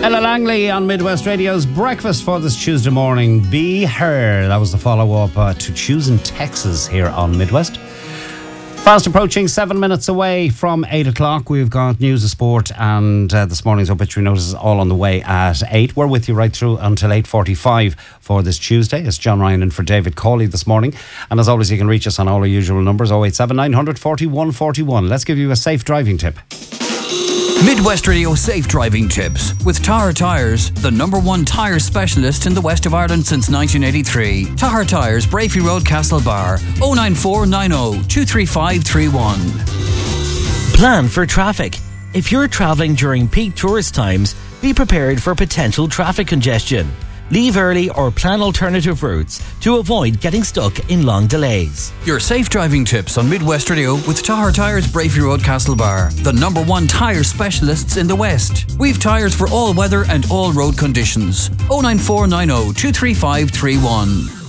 Ella Langley on Midwest Radio's Breakfast for this Tuesday morning. Be Her. That was the follow-up to Choosing Texas here on Midwest. Fast approaching 7 minutes away from 8 o'clock. We've got news of sport and this morning's obituary notices all on the way at 8. We're with you right through until 8:45 for this Tuesday. It's John Ryan and for David Cawley this morning. And as always, you can reach us on all our usual numbers, 087 900 41 41. Let's give you a safe driving tip. Midwest Radio Safe Driving Tips with Tahar Tyres, the #1 tyre specialist in the west of Ireland since 1983. Tahar Tyres, Brafey Road, Castlebar, 09490 23531. Plan for traffic. If you're travelling during peak tourist times, be prepared for potential traffic congestion. Leave early or plan alternative routes to avoid getting stuck in long delays. Your safe driving tips on Midwest Radio with Tahar Tyres, Brafey Road, Castlebar, the #1 tyre specialists in the West. We've tyres for all weather and all road conditions. 09490 23531.